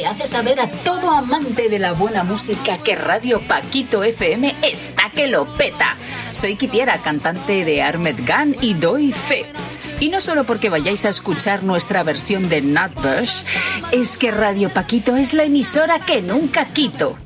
le hace saber a todo amante de la buena música que Radio Paquito FM está que lo peta. Soy Kitiara, cantante de Armed Gun, y doy fe. Y no solo porque vayáis a escuchar nuestra versión de Nutbush, es que Radio Paquito es la emisora que nunca quito.